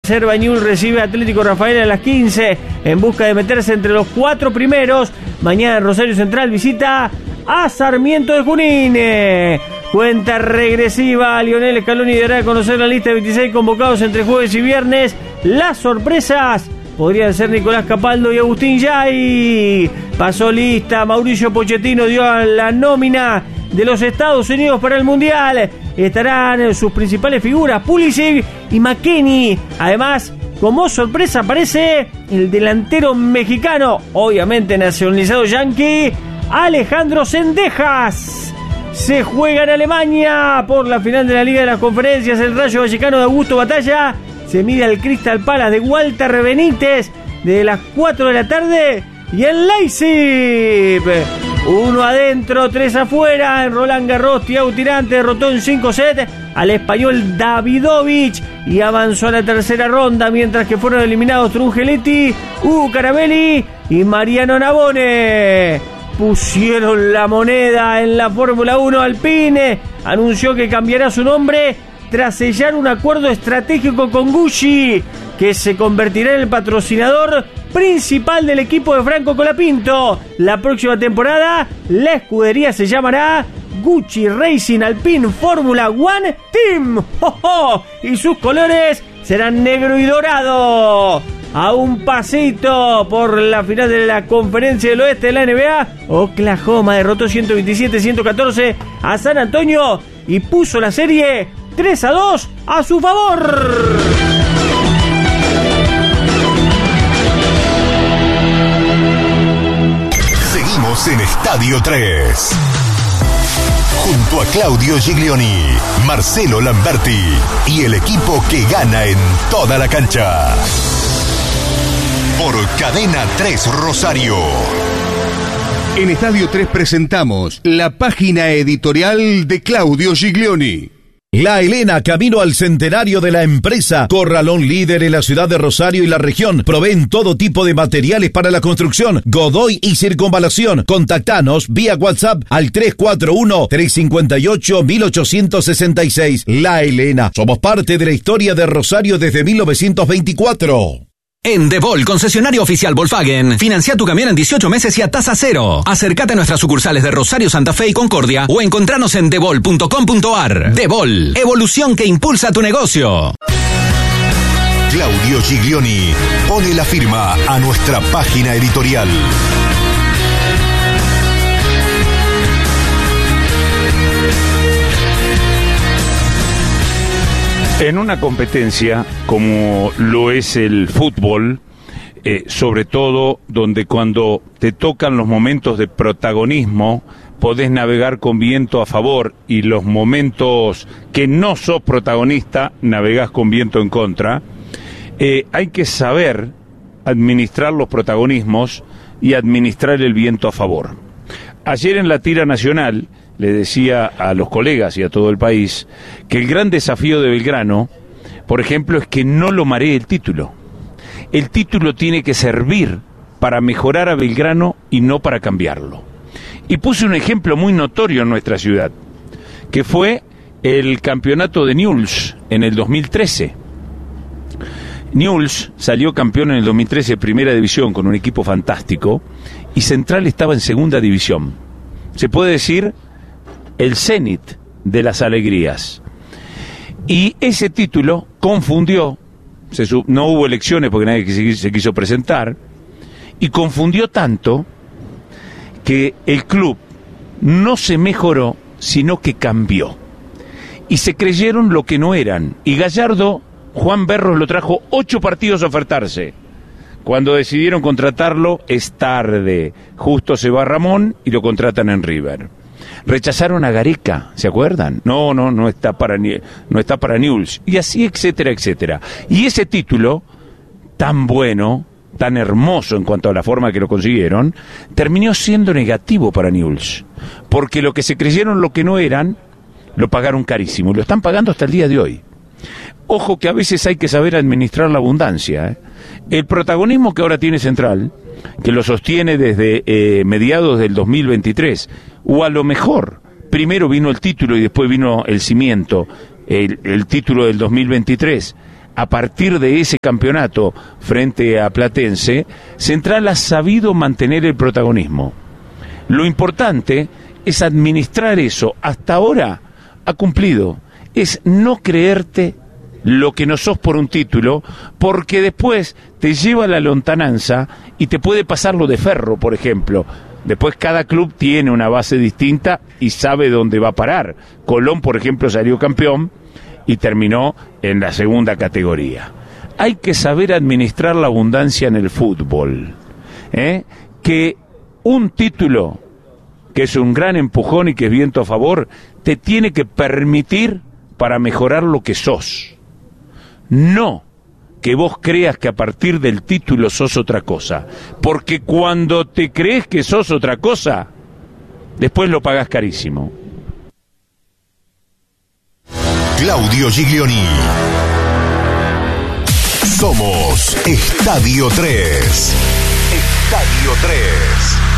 Reserva Newell's recibe a Atlético Rafael a las 15 en busca de meterse entre los 4 primeros. Mañana en Rosario Central visita a Sarmiento de Junín. Cuenta regresiva. Lionel Scaloni dará a conocer la lista de 26 convocados entre jueves y viernes. Las sorpresas podrían ser Nicolás Capaldo y Agustín Yay. Pasó lista. Mauricio Pochettino dio a la nómina de los Estados Unidos para el Mundial. Estarán sus principales figuras, Pulisic y McKennie. Además, como sorpresa aparece el delantero mexicano, obviamente nacionalizado yanqui, Alejandro Zendejas. Se juega en Alemania por la final de la Liga de las Conferencias. El Rayo Vallecano de Augusto Batalla se mide al Crystal Palace de Walter Benítez de las 4 de la tarde. Y en Leipzig, 1 adentro, 3 afuera. En Roland Garros, Thiago Tirante derrotó en 5 sets al español Davidovich y avanzó a la tercera ronda, mientras que fueron eliminados Trungelliti, Hugo Carabelli y Mariano Navone. Pusieron la moneda en la Fórmula 1. Alpine anunció que cambiará su nombre tras sellar un acuerdo estratégico con Gucci, que se convertirá en el patrocinador principal del equipo de Franco Colapinto. La próxima temporada la escudería se llamará Gucci Racing Alpine Fórmula One Team. ¡Oh! Y sus colores serán negro y dorado. A un pasito por la final de la Conferencia del Oeste de la NBA, Oklahoma derrotó 127-114 a San Antonio y puso la serie 3-2 a su favor. Seguimos en Estadio 3. Junto a Claudio Giglioni, Marcelo Lamberti y el equipo que gana en toda la cancha. Por Cadena 3 Rosario. En Estadio 3 presentamos la página editorial de Claudio Giglioni. La Helena, camino al centenario de la empresa. Corralón líder en la ciudad de Rosario y la región. Proveen todo tipo de materiales para la construcción, godoy y circunvalación. Contactanos vía WhatsApp al 341-358-1866. La Helena, somos parte de la historia de Rosario desde 1924. En DeVol, concesionario oficial Volkswagen, financia tu camión en 18 meses y a tasa cero. Acércate a nuestras sucursales de Rosario, Santa Fe y Concordia o encontranos en devol.com.ar. DeVol, evolución que impulsa tu negocio. Claudio Giglioni pone la firma a nuestra página editorial. En una competencia como lo es el fútbol, sobre todo donde cuando te tocan los momentos de protagonismo podés navegar con viento a favor y los momentos que no sos protagonista navegás con viento en contra, hay que saber administrar los protagonismos y administrar el viento a favor. Ayer en la tira nacional le decía a los colegas y a todo el país que el gran desafío de Belgrano, por ejemplo, es que no lo maree el título. El título tiene que servir para mejorar a Belgrano y no para cambiarlo. Y puse un ejemplo muy notorio en nuestra ciudad, que fue el campeonato de Newell's en el 2013. Newell's salió campeón en el 2013 de Primera División con un equipo fantástico y Central estaba en Segunda División. Se puede decir el cenit de las alegrías. Y ese título confundió, no hubo elecciones porque nadie se quiso presentar, y confundió tanto que el club no se mejoró, sino que cambió. Y se creyeron lo que no eran. Y Gallardo, Juan Berros lo trajo 8 partidos a ofertarse. Cuando decidieron contratarlo, es tarde. Justo se va Ramón y lo contratan en River. Rechazaron a Gareca, ¿se acuerdan? No está para Newell's. Y así, etcétera, etcétera. Y ese título, tan bueno, tan hermoso en cuanto a la forma que lo consiguieron, terminó siendo negativo para Newell's. Porque lo que se creyeron lo que no eran, lo pagaron carísimo. Y lo están pagando hasta el día de hoy. Ojo que a veces hay que saber administrar la abundancia. El protagonismo que ahora tiene Central, que lo sostiene desde mediados del 2023, o a lo mejor, primero vino el título y después vino el cimiento, el título del 2023, a partir de ese campeonato frente a Platense, Central ha sabido mantener el protagonismo. Lo importante es administrar eso. Hasta ahora ha cumplido. Es no creerte lo que no sos por un título, porque después te lleva a la lontananza y te puede pasar lo de Ferro, por ejemplo. Después cada club tiene una base distinta y sabe dónde va a parar. Colón, por ejemplo, salió campeón y terminó en la segunda categoría. Hay que saber administrar la abundancia en el fútbol. Que un título, que es un gran empujón y que es viento a favor, te tiene que permitir para mejorar lo que sos. No que vos creas que a partir del título sos otra cosa. Porque cuando te crees que sos otra cosa, después lo pagás carísimo. Claudio Giglioni. Somos Estadio 3. Estadio 3.